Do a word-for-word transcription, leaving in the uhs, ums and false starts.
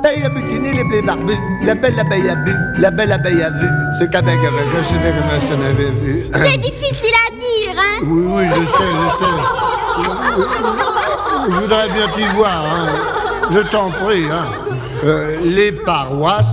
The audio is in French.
l'abeille a butiné les blés barbus, la belle abeille a bu, la belle abeille a vu, ce qu'avec avec, je sais bien comment ça n'avait vu. C'est difficile à dire, hein? Oui, oui, je sais, je sais. Je voudrais bien t'y voir, hein. Je t'en prie, hein. Euh, les parois